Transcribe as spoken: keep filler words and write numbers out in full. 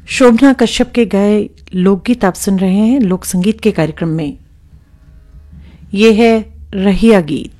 शोभना कश्यप के गाए लोकगीत आप सुन रहे हैं लोक संगीत के कार्यक्रम में। ये है रहिया गीत।